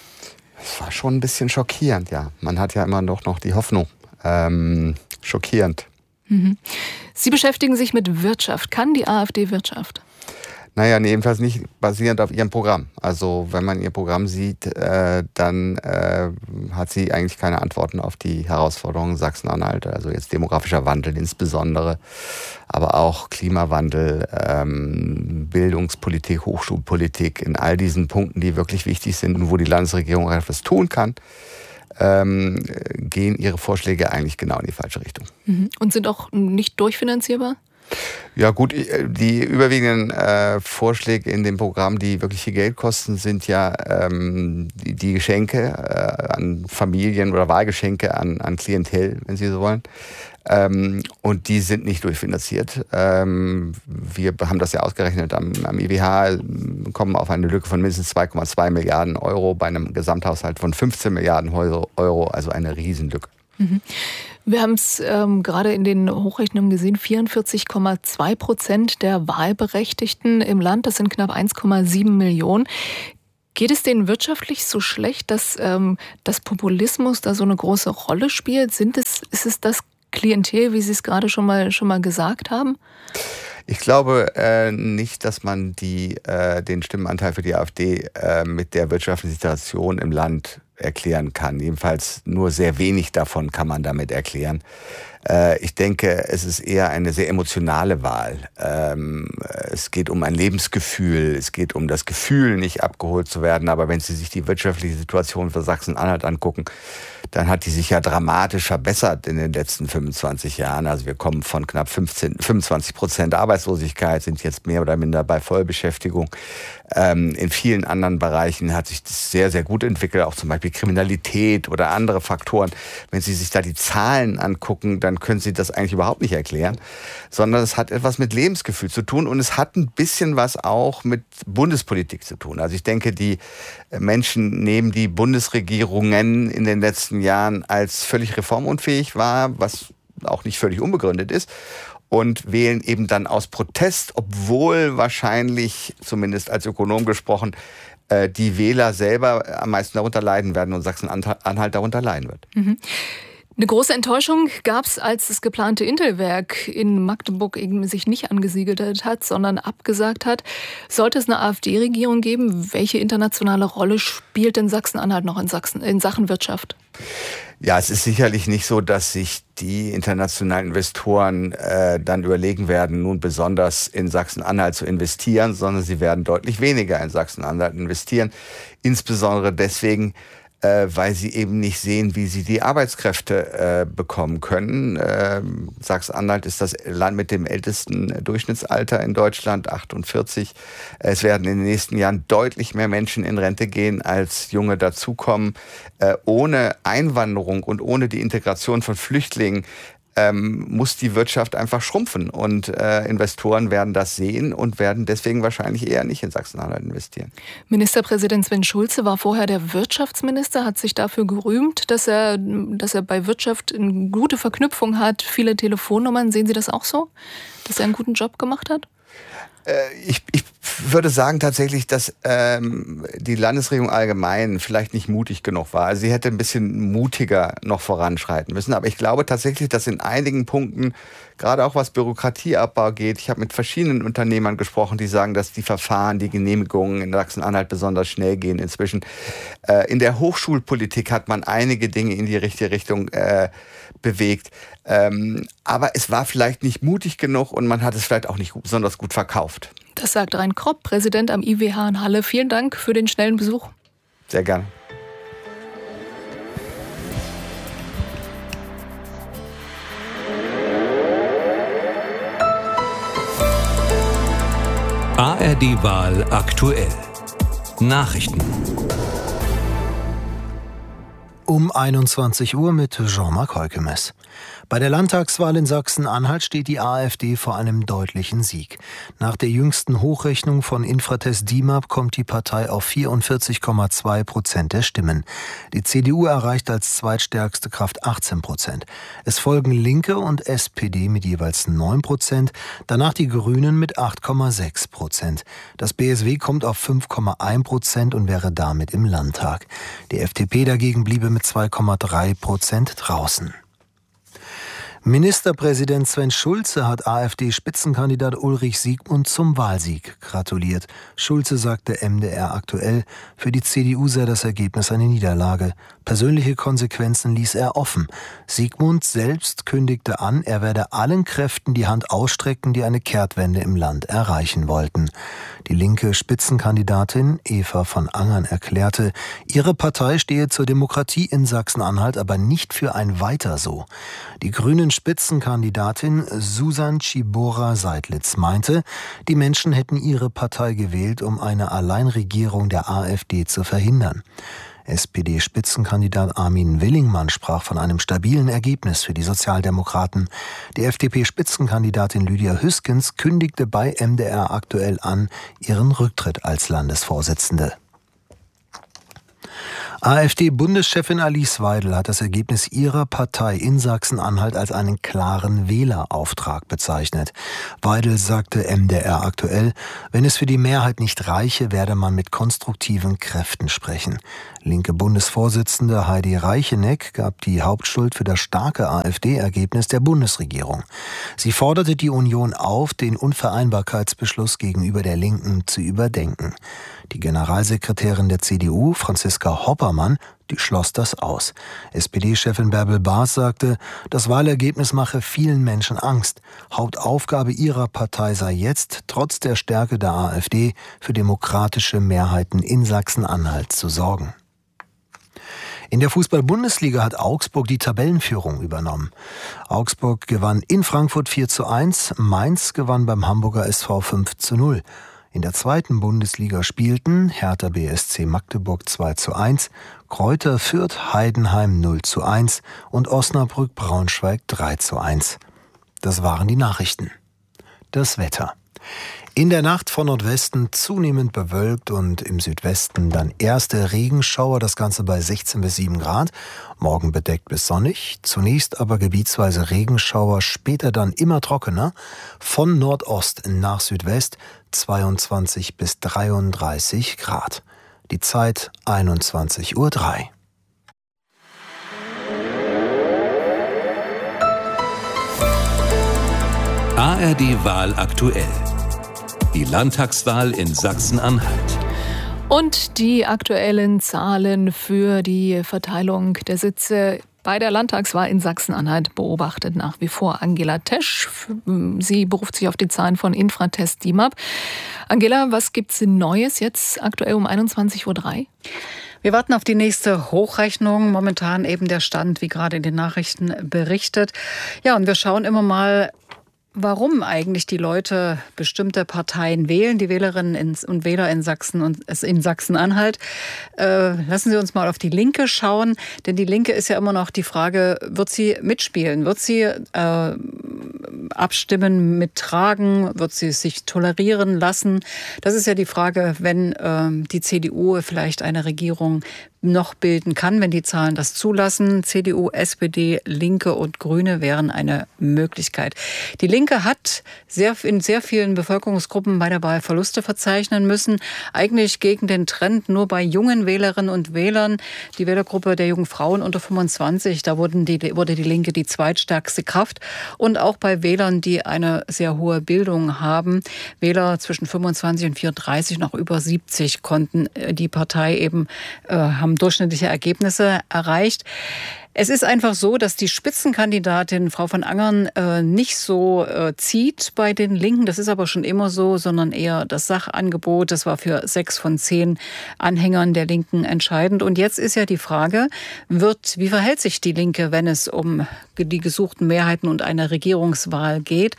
Es war schon ein bisschen schockierend, ja. Man hat ja immer noch die Hoffnung. Schockierend. Mhm. Sie beschäftigen sich mit Wirtschaft. Kann die AfD Wirtschaft? Naja, jedenfalls nicht basierend auf ihrem Programm. Also wenn man ihr Programm sieht, dann hat sie eigentlich keine Antworten auf die Herausforderungen Sachsen-Anhalt. Also jetzt demografischer Wandel insbesondere, aber auch Klimawandel, Bildungspolitik, Hochschulpolitik, in all diesen Punkten, die wirklich wichtig sind und wo die Landesregierung etwas tun kann, gehen ihre Vorschläge eigentlich genau in die falsche Richtung. Und sind auch nicht durchfinanzierbar? Ja gut, die überwiegenden Vorschläge in dem Programm, die wirklich viel Geld kosten, sind ja die Geschenke an Familien oder Wahlgeschenke an Klientel, wenn Sie so wollen. Und die sind nicht durchfinanziert. Wir haben das ja ausgerechnet am IWH, kommen auf eine Lücke von mindestens 2,2 Milliarden Euro bei einem Gesamthaushalt von 15 Milliarden Euro, also eine Riesenlücke. Wir haben es gerade in den Hochrechnungen gesehen, 44,2% der Wahlberechtigten im Land, das sind knapp 1,7 Millionen. Geht es denen wirtschaftlich so schlecht, dass Populismus da so eine große Rolle spielt? Ist es das Klientel, wie Sie es gerade schon mal gesagt haben? Ich glaube nicht, dass man den Stimmenanteil für die AfD mit der wirtschaftlichen Situation im Land erklären kann. Jedenfalls nur sehr wenig davon kann man damit erklären. Ich denke, es ist eher eine sehr emotionale Wahl. Es geht um ein Lebensgefühl, es geht um das Gefühl, nicht abgeholt zu werden. Aber wenn Sie sich die wirtschaftliche Situation für Sachsen-Anhalt angucken, dann hat die sich ja dramatisch verbessert in den letzten 25 Jahren. Also wir kommen von knapp 25% Arbeitslosigkeit, sind jetzt mehr oder minder bei Vollbeschäftigung. In vielen anderen Bereichen hat sich das sehr, sehr gut entwickelt, auch zum Beispiel Kriminalität oder andere Faktoren. Wenn Sie sich da die Zahlen angucken, dann können Sie das eigentlich überhaupt nicht erklären, sondern es hat etwas mit Lebensgefühl zu tun und es hat ein bisschen was auch mit Bundespolitik zu tun. Also ich denke, die Menschen nehmen die Bundesregierungen in den letzten Jahren als völlig reformunfähig wahr, was auch nicht völlig unbegründet ist. Und wählen eben dann aus Protest, obwohl wahrscheinlich, zumindest als Ökonom gesprochen, die Wähler selber am meisten darunter leiden werden und Sachsen-Anhalt darunter leiden wird. Mhm. Eine große Enttäuschung gab es, als das geplante Intelwerk in Magdeburg eben sich nicht angesiedelt hat, sondern abgesagt hat. Sollte es eine AfD-Regierung geben, welche internationale Rolle spielt denn Sachsen-Anhalt noch in Sachen Wirtschaft? Ja, es ist sicherlich nicht so, dass sich die internationalen Investoren dann überlegen werden, nun besonders in Sachsen-Anhalt zu investieren, sondern sie werden deutlich weniger in Sachsen-Anhalt investieren. Insbesondere deswegen, weil sie eben nicht sehen, wie sie die Arbeitskräfte bekommen können. Sachsen-Anhalt ist das Land mit dem ältesten Durchschnittsalter in Deutschland, 48. Es werden in den nächsten Jahren deutlich mehr Menschen in Rente gehen, als Junge dazukommen. Ohne Einwanderung und ohne die Integration von Flüchtlingen muss die Wirtschaft einfach schrumpfen. Und Investoren werden das sehen und werden deswegen wahrscheinlich eher nicht in Sachsen-Anhalt investieren. Ministerpräsident Sven Schulze war vorher der Wirtschaftsminister, hat sich dafür gerühmt, dass er bei Wirtschaft eine gute Verknüpfung hat, viele Telefonnummern. Sehen Sie das auch so, dass er einen guten Job gemacht hat? Ich würde sagen tatsächlich, dass die Landesregierung allgemein vielleicht nicht mutig genug war. Also sie hätte ein bisschen mutiger noch voranschreiten müssen. Aber ich glaube tatsächlich, dass in einigen Punkten, gerade auch was Bürokratieabbau geht, ich habe mit verschiedenen Unternehmern gesprochen, die sagen, dass die Verfahren, die Genehmigungen in Sachsen-Anhalt besonders schnell gehen inzwischen. In der Hochschulpolitik hat man einige Dinge in die richtige Richtung bewegt. Aber es war vielleicht nicht mutig genug und man hat es vielleicht auch nicht besonders gut verkauft. Das sagt Rein Kropp, Präsident am IWH in Halle. Vielen Dank für den schnellen Besuch. Sehr gerne. ARD-Wahl aktuell. Nachrichten. Um 21 Uhr mit Jean-Marc Heukemes. Bei der Landtagswahl in Sachsen-Anhalt steht die AfD vor einem deutlichen Sieg. Nach der jüngsten Hochrechnung von Infratest DIMAP kommt die Partei auf 44,2% der Stimmen. Die CDU erreicht als zweitstärkste Kraft 18%. Es folgen Linke und SPD mit jeweils 9%, danach die Grünen mit 8,6%. Das BSW kommt auf 5,1% und wäre damit im Landtag. Die FDP dagegen bliebe mit 2,3% draußen. Ministerpräsident Sven Schulze hat AfD-Spitzenkandidat Ulrich Siegmund zum Wahlsieg gratuliert. Schulze sagte MDR aktuell, für die CDU sei das Ergebnis eine Niederlage. Persönliche Konsequenzen ließ er offen. Siegmund selbst kündigte an, er werde allen Kräften die Hand ausstrecken, die eine Kehrtwende im Land erreichen wollten. Die linke Spitzenkandidatin Eva von Angern erklärte, ihre Partei stehe zur Demokratie in Sachsen-Anhalt, aber nicht für ein Weiter so. Die grünen Spitzenkandidatin Susan Czibora-Seidlitz meinte, die Menschen hätten ihre Partei gewählt, um eine Alleinregierung der AfD zu verhindern. SPD-Spitzenkandidat Armin Willingmann sprach von einem stabilen Ergebnis für die Sozialdemokraten. Die FDP-Spitzenkandidatin Lydia Hüskens kündigte bei MDR aktuell an, ihren Rücktritt als Landesvorsitzende. AfD-Bundeschefin Alice Weidel hat das Ergebnis ihrer Partei in Sachsen-Anhalt als einen klaren Wählerauftrag bezeichnet. Weidel sagte MDR aktuell, wenn es für die Mehrheit nicht reiche, werde man mit konstruktiven Kräften sprechen. Linke Bundesvorsitzende Heidi Reicheneck gab die Hauptschuld für das starke AfD-Ergebnis der Bundesregierung. Sie forderte die Union auf, den Unvereinbarkeitsbeschluss gegenüber der Linken zu überdenken. Die Generalsekretärin der CDU, Franziska Hoppermann, die schloss das aus. SPD-Chefin Bärbel Baas sagte, das Wahlergebnis mache vielen Menschen Angst. Hauptaufgabe ihrer Partei sei jetzt, trotz der Stärke der AfD, für demokratische Mehrheiten in Sachsen-Anhalt zu sorgen. In der Fußball-Bundesliga hat Augsburg die Tabellenführung übernommen. Augsburg gewann in Frankfurt 4:1, Mainz gewann beim Hamburger SV 5:0. In der zweiten Bundesliga spielten Hertha BSC Magdeburg 2:1, Greuther Fürth Heidenheim 0:1 und Osnabrück Braunschweig 3:1. Das waren die Nachrichten. Das Wetter. In der Nacht von Nordwesten zunehmend bewölkt und im Südwesten dann erste Regenschauer, das Ganze bei 16 bis 7 Grad. Morgen bedeckt bis sonnig, zunächst aber gebietsweise Regenschauer, später dann immer trockener. Von Nordost nach Südwest 22 bis 33 Grad. Die Zeit 21:03 Uhr. ARD-Wahl aktuell. Die Landtagswahl in Sachsen-Anhalt. Und die aktuellen Zahlen für die Verteilung der Sitze bei der Landtagswahl in Sachsen-Anhalt beobachtet nach wie vor Angela Tesch. Sie beruft sich auf die Zahlen von Infratest DIMAP. Angela, was gibt's Neues jetzt aktuell um 21:03 Uhr? Wir warten auf die nächste Hochrechnung. Momentan eben der Stand, wie gerade in den Nachrichten berichtet. Ja, und wir schauen immer mal, warum eigentlich die Leute bestimmte Parteien wählen, die Wählerinnen und Wähler in Sachsen und in Sachsen-Anhalt. Lassen Sie uns mal auf die Linke schauen, denn die Linke ist ja immer noch die Frage, wird sie mitspielen? Wird sie Abstimmen mittragen? Wird sie sich tolerieren lassen? Das ist ja die Frage, wenn die CDU vielleicht eine Regierung noch bilden kann, wenn die Zahlen das zulassen. CDU, SPD, Linke und Grüne wären eine Möglichkeit. Die Linke hat in sehr vielen Bevölkerungsgruppen bei der Wahl Verluste verzeichnen müssen. Eigentlich gegen den Trend nur bei jungen Wählerinnen und Wählern. Die Wählergruppe der jungen Frauen unter 25, da wurde die Linke die zweitstärkste Kraft. Und auch bei Wählern, die eine sehr hohe Bildung haben. Wähler zwischen 25 und 34, noch über 70 konnten die Partei eben haben durchschnittliche Ergebnisse erreicht. Es ist einfach so, dass die Spitzenkandidatin Frau von Angern nicht so zieht bei den Linken. Das ist aber schon immer so, sondern eher das Sachangebot. Das war für 6 von 10 Anhängern der Linken entscheidend. Und jetzt ist ja die Frage, wie verhält sich die Linke, wenn es um die gesuchten Mehrheiten und eine Regierungswahl geht?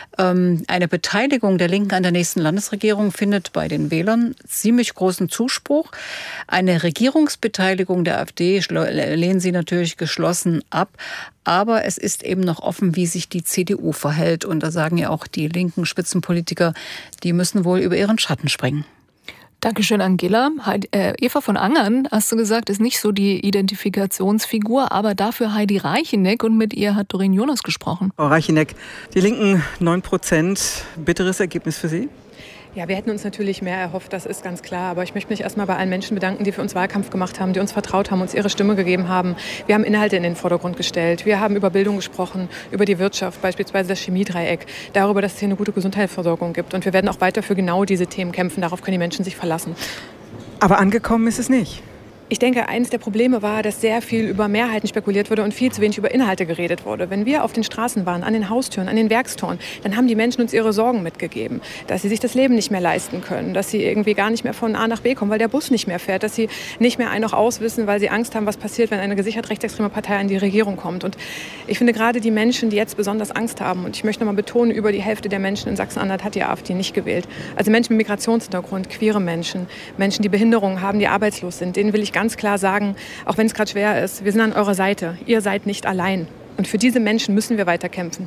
Eine Beteiligung der Linken an der nächsten Landesregierung findet bei den Wählern ziemlich großen Zuspruch. Eine Regierungsbeteiligung der AfD lehnen sie natürlich geschlossen ab. Aber es ist eben noch offen, wie sich die CDU verhält. Und da sagen ja auch die linken Spitzenpolitiker, die müssen wohl über ihren Schatten springen. Dankeschön, Angela. Eva von Angern, hast du gesagt, ist nicht so die Identifikationsfigur, aber dafür Heidi Reicheneck, und mit ihr hat Doreen Jonas gesprochen. Frau Reicheneck, die Linken 9%, bitteres Ergebnis für Sie? Ja, wir hätten uns natürlich mehr erhofft, das ist ganz klar. Aber ich möchte mich erstmal bei allen Menschen bedanken, die für uns Wahlkampf gemacht haben, die uns vertraut haben, uns ihre Stimme gegeben haben. Wir haben Inhalte in den Vordergrund gestellt. Wir haben über Bildung gesprochen, über die Wirtschaft, beispielsweise das Chemiedreieck, darüber, dass es hier eine gute Gesundheitsversorgung gibt. Und wir werden auch weiter für genau diese Themen kämpfen. Darauf können die Menschen sich verlassen. Aber angekommen ist es nicht. Ich denke, eines der Probleme war, dass sehr viel über Mehrheiten spekuliert wurde und viel zu wenig über Inhalte geredet wurde. Wenn wir auf den Straßen waren, an den Haustüren, an den Werkstoren, dann haben die Menschen uns ihre Sorgen mitgegeben. Dass sie sich das Leben nicht mehr leisten können, dass sie irgendwie gar nicht mehr von A nach B kommen, weil der Bus nicht mehr fährt, dass sie nicht mehr ein- noch auswissen, weil sie Angst haben, was passiert, wenn eine gesichert rechtsextreme Partei an die Regierung kommt. Und ich finde gerade die Menschen, die jetzt besonders Angst haben, und ich möchte noch mal betonen, über die Hälfte der Menschen in Sachsen-Anhalt hat die AfD nicht gewählt. Also Menschen mit Migrationshintergrund, queere Menschen, Menschen, die Behinderungen haben, die arbeitslos sind, denen will ich ganz klar sagen, auch wenn es gerade schwer ist, wir sind an eurer Seite. Ihr seid nicht allein. Und für diese Menschen müssen wir weiter kämpfen.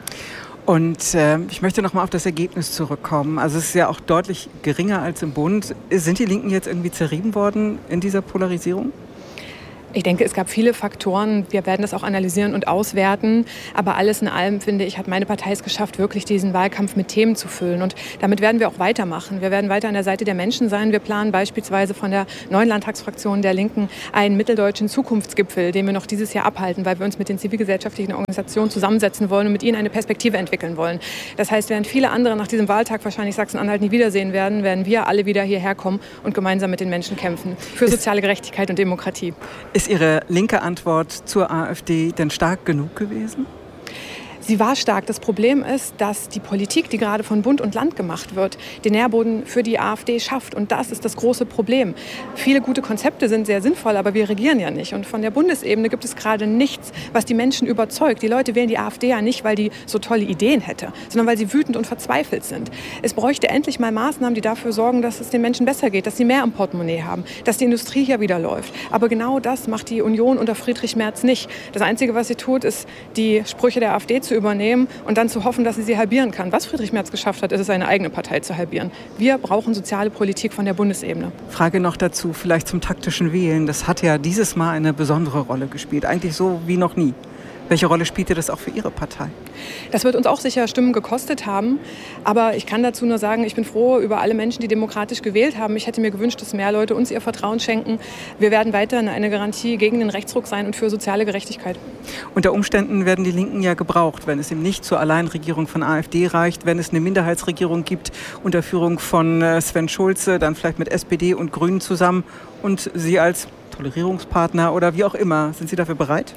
Und ich möchte noch mal auf das Ergebnis zurückkommen. Also es ist ja auch deutlich geringer als im Bund. Sind die Linken jetzt irgendwie zerrieben worden in dieser Polarisierung? Ich denke, es gab viele Faktoren. Wir werden das auch analysieren und auswerten. Aber alles in allem, finde ich, hat meine Partei es geschafft, wirklich diesen Wahlkampf mit Themen zu füllen. Und damit werden wir auch weitermachen. Wir werden weiter an der Seite der Menschen sein. Wir planen beispielsweise von der neuen Landtagsfraktion der Linken einen mitteldeutschen Zukunftsgipfel, den wir noch dieses Jahr abhalten, weil wir uns mit den zivilgesellschaftlichen Organisationen zusammensetzen wollen und mit ihnen eine Perspektive entwickeln wollen. Das heißt, während viele andere nach diesem Wahltag wahrscheinlich Sachsen-Anhalt nie wiedersehen werden, werden wir alle wieder hierher kommen und gemeinsam mit den Menschen kämpfen. Für soziale Gerechtigkeit und Demokratie. Ist Ihre linke Antwort zur AfD denn stark genug gewesen? Sie war stark. Das Problem ist, dass die Politik, die gerade von Bund und Land gemacht wird, den Nährboden für die AfD schafft. Und das ist das große Problem. Viele gute Konzepte sind sehr sinnvoll, aber wir regieren ja nicht. Und von der Bundesebene gibt es gerade nichts, was die Menschen überzeugt. Die Leute wählen die AfD ja nicht, weil die so tolle Ideen hätte, sondern weil sie wütend und verzweifelt sind. Es bräuchte endlich mal Maßnahmen, die dafür sorgen, dass es den Menschen besser geht, dass sie mehr im Portemonnaie haben, dass die Industrie hier wieder läuft. Aber genau das macht die Union unter Friedrich Merz nicht. Das Einzige, was sie tut, ist, die Sprüche der AfD zu übernehmen und dann zu hoffen, dass sie halbieren kann. Was Friedrich Merz geschafft hat, ist es, seine eigene Partei zu halbieren. Wir brauchen soziale Politik von der Bundesebene. Frage noch dazu, vielleicht zum taktischen Wählen. Das hat ja dieses Mal eine besondere Rolle gespielt, eigentlich so wie noch nie. Welche Rolle spielte das auch für Ihre Partei? Das wird uns auch sicher Stimmen gekostet haben. Aber ich kann dazu nur sagen, ich bin froh über alle Menschen, die demokratisch gewählt haben. Ich hätte mir gewünscht, dass mehr Leute uns ihr Vertrauen schenken. Wir werden weiterhin eine Garantie gegen den Rechtsruck sein und für soziale Gerechtigkeit. Unter Umständen werden die Linken ja gebraucht, wenn es eben nicht zur Alleinregierung von AfD reicht, wenn es eine Minderheitsregierung gibt unter Führung von Sven Schulze, dann vielleicht mit SPD und Grünen zusammen und Sie als Tolerierungspartner oder wie auch immer. Sind Sie dafür bereit?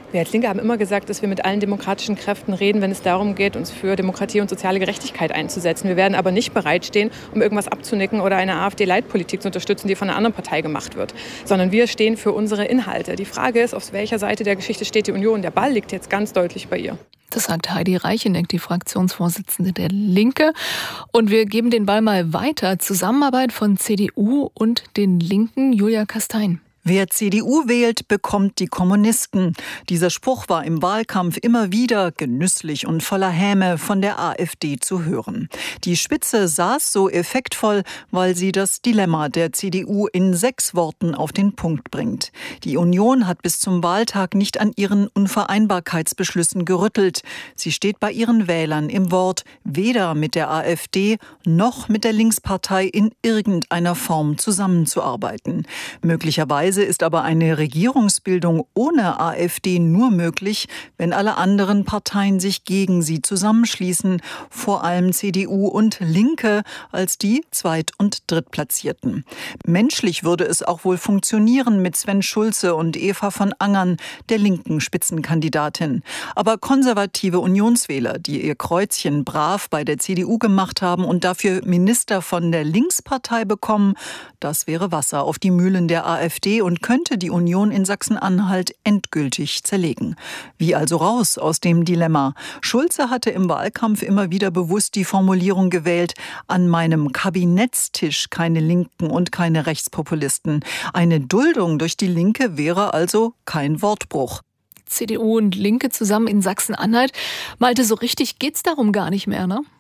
Wir als Linke haben immer gesagt, dass wir mit allen demokratischen Kräften reden, wenn es darum geht, uns für Demokratie und soziale Gerechtigkeit einzusetzen. Wir werden aber nicht bereitstehen, um irgendwas abzunicken oder eine AfD-Leitpolitik zu unterstützen, die von einer anderen Partei gemacht wird, sondern wir stehen für unsere Inhalte. Die Frage ist, auf welcher Seite der Geschichte steht die Union? Der Ball liegt jetzt ganz deutlich bei ihr. Das sagt Heidi Reicheneck, die Fraktionsvorsitzende der Linke. Und wir geben den Ball mal weiter. Zusammenarbeit von CDU und den Linken. Julia Kastein. Wer CDU wählt, bekommt die Kommunisten. Dieser Spruch war im Wahlkampf immer wieder genüsslich und voller Häme von der AfD zu hören. Die Spitze saß so effektvoll, weil sie das Dilemma der CDU in 6 Worten auf den Punkt bringt. Die Union hat bis zum Wahltag nicht an ihren Unvereinbarkeitsbeschlüssen gerüttelt. Sie steht bei ihren Wählern im Wort, weder mit der AfD noch mit der Linkspartei in irgendeiner Form zusammenzuarbeiten. Möglicherweise ist aber eine Regierungsbildung ohne AfD nur möglich, wenn alle anderen Parteien sich gegen sie zusammenschließen, vor allem CDU und Linke als die Zweit- und Drittplatzierten. Menschlich würde es auch wohl funktionieren mit Sven Schulze und Eva von Angern, der linken Spitzenkandidatin. Aber konservative Unionswähler, die ihr Kreuzchen brav bei der CDU gemacht haben und dafür Minister von der Linkspartei bekommen, das wäre Wasser auf die Mühlen der AfD und könnte die Union in Sachsen-Anhalt endgültig zerlegen. Wie also raus aus dem Dilemma? Schulze hatte im Wahlkampf immer wieder bewusst die Formulierung gewählt, an meinem Kabinettstisch keine Linken und keine Rechtspopulisten. Eine Duldung durch die Linke wäre also kein Wortbruch. CDU und Linke zusammen in Sachsen-Anhalt. Malte, so richtig geht's darum gar nicht mehr, ne?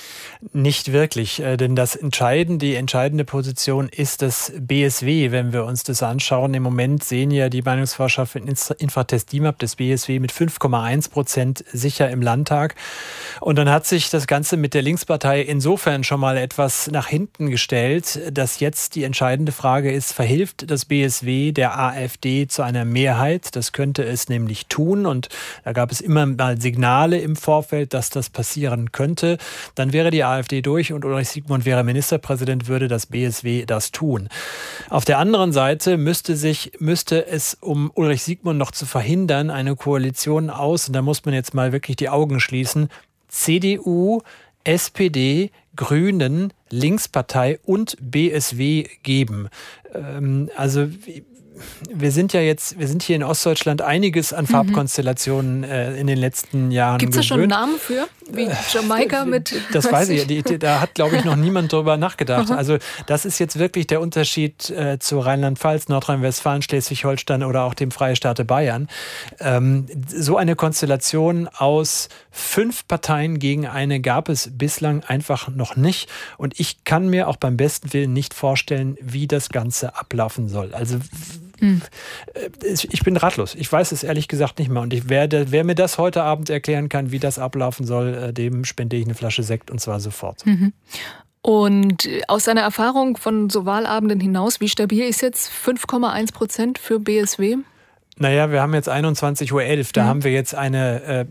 Nicht wirklich, denn die entscheidende Position ist das BSW, wenn wir uns das anschauen. Im Moment sehen ja die Meinungsforscher in Infratest DIMAP das BSW mit 5,1% sicher im Landtag. Und dann hat sich das Ganze mit der Linkspartei insofern schon mal etwas nach hinten gestellt, dass jetzt die entscheidende Frage ist, verhilft das BSW der AfD zu einer Mehrheit? Das könnte es nämlich tun und da gab es immer mal Signale im Vorfeld, dass das passieren könnte. Dann wäre die AfD durch und Ulrich Siegmund wäre Ministerpräsident, würde das BSW das tun. Auf der anderen Seite müsste es, um Ulrich Siegmund noch zu verhindern, eine Koalition aus, und da muss man jetzt mal wirklich die Augen schließen, CDU, SPD, Grünen, Linkspartei und BSW geben. Also wir sind hier in Ostdeutschland einiges an Farbkonstellationen in den letzten Jahren gewöhnt. Gibt es da schon einen Namen für? Wie Jamaika mit... Das weiß ich. Da hat, glaube ich, noch niemand drüber nachgedacht. Aha. Also das ist jetzt wirklich der Unterschied zu Rheinland-Pfalz, Nordrhein-Westfalen, Schleswig-Holstein oder auch dem Freistaate Bayern. So eine Konstellation aus 5 Parteien gegen eine gab es bislang einfach noch nicht. Und ich kann mir auch beim besten Willen nicht vorstellen, wie das Ganze ablaufen soll. Also ich bin ratlos. Ich weiß es ehrlich gesagt nicht mehr. Und wer mir das heute Abend erklären kann, wie das ablaufen soll, dem spende ich eine Flasche Sekt und zwar sofort. Mhm. Und aus seiner Erfahrung von so Wahlabenden hinaus, wie stabil ist jetzt 5,1% für BSW? Naja, wir haben jetzt 21.11 Uhr. Da haben wir jetzt eine